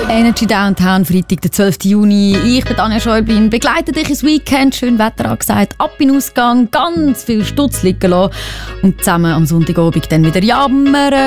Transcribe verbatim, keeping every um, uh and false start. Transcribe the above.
Energy Downtown, Freitag, der zwölften Juni. Ich bin Anja Schäublin, begleite dich ins Weekend. Schön Wetter angesagt, ab in den Ausgang, ganz viel Stutz liegen lassen und zusammen am Sonntagabend dann wieder jammern.